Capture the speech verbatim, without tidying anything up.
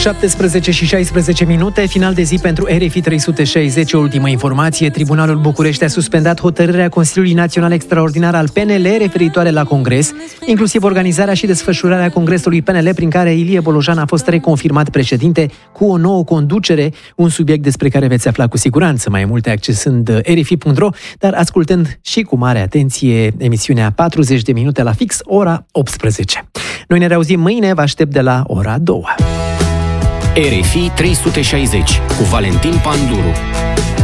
șaptesprezece și șaisprezece minute, final de zi pentru R F I trei sute șaizeci. O ultimă informație: Tribunalul București a suspendat hotărârea Consiliului Național Extraordinar al P N L referitoare la congres, inclusiv organizarea și desfășurarea congresului P N L, prin care Ilie Bolojan a fost reconfirmat președinte cu o nouă conducere, un subiect despre care veți afla cu siguranță mai multe accesând R F I punct ro, dar ascultând și cu mare atenție emisiunea patruzeci de minute la fix, ora optsprezece. Noi ne reauzim mâine, vă aștept de la ora două. R F I trei sute șaizeci cu Valentin Panduru.